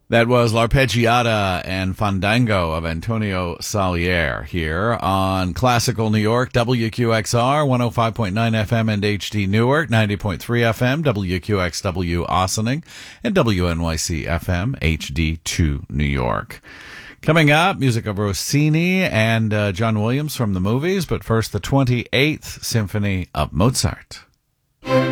That was L'Arpeggiata and Fandango of Antonio Salier here on Classical New York, WQXR, 105.9 FM and HD Newark, 90.3 FM, WQXW Ossining, and WNYC FM, HD2 New York. Coming up, music of Rossini and John Williams from the movies, but first the 28th Symphony of Mozart.